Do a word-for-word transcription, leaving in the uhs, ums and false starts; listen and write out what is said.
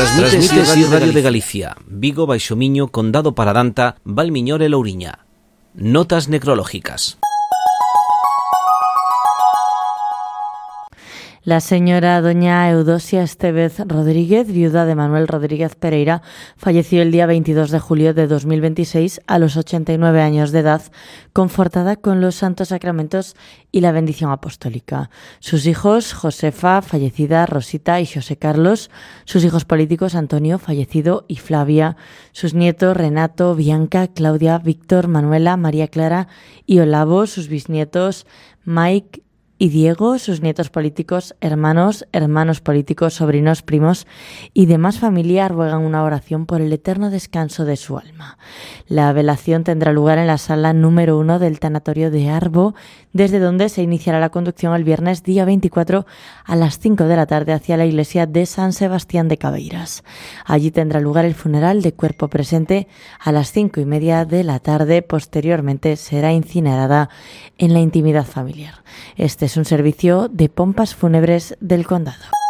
Transmite Radio, Radio de Galicia, Vigo, Baixo Miño, Condado Paradanta, Valmiñor e Louriña. Notas necrológicas. La señora doña Eudosia Estevez Rodríguez, viuda de Manuel Rodríguez Pereira, falleció el día veintidós de julio de dos mil veintiséis a los ochenta y nueve años de edad, confortada con los santos sacramentos y la bendición apostólica. Sus hijos, Josefa, fallecida, Rosita y José Carlos, sus hijos políticos, Antonio, fallecido, y Flavia, sus nietos, Renato, Bianca, Claudia, Víctor, Manuela, María Clara y Olavo, sus bisnietos, Mike y Diego, sus nietos políticos, hermanos, hermanos políticos, sobrinos, primos y demás familia ruegan una oración por el eterno descanso de su alma. La velación tendrá lugar en la sala número uno del tanatorio de Arbo, desde donde se iniciará la conducción el viernes día veinticuatro a las cinco de la tarde hacia la iglesia de San Sebastián de Cabeiras. Allí tendrá lugar el funeral de cuerpo presente a las cinco y media de la tarde. Posteriormente será incinerada en la intimidad familiar. Este es un servicio de pompas fúnebres del condado.